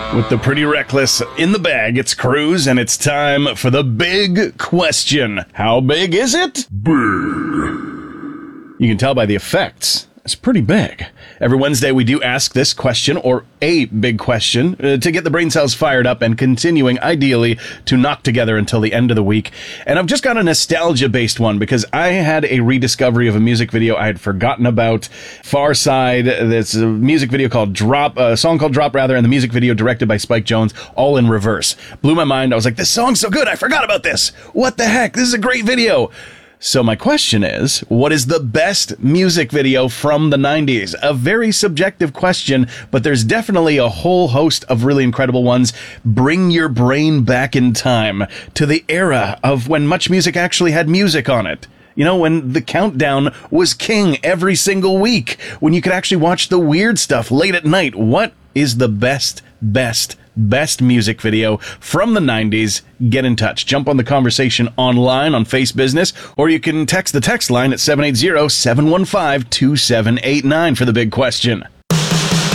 With the Pretty Reckless in the bag, it's Cruz, and it's time for the big question. How big is it? Big. You can tell by the effects. It's pretty big. Every Wednesday, we do ask this question, or a big question, to get the brain cells fired up and continuing, ideally, to knock together until the end of the week. And I've just got a nostalgia-based one, because I had a rediscovery of a music video I had forgotten about. Far Side, there's a music video called Drop, a song called Drop, rather, and the music video directed by Spike Jonze, all in reverse. Blew my mind. I was like, this song's so good, I forgot about this. What the heck? This is a great video. So my question is, what is the best music video from the 90s? A very subjective question, but there's definitely a whole host of really incredible ones. Bring your brain back in time to the era of when Much Music actually had music on it. You know, when the countdown was king every single week, when you could actually watch the weird stuff late at night. What is the best music video from the 90s? Get in touch. Jump on the conversation online on Face Business, or you can text the text line at 780-715-2789 for the big question.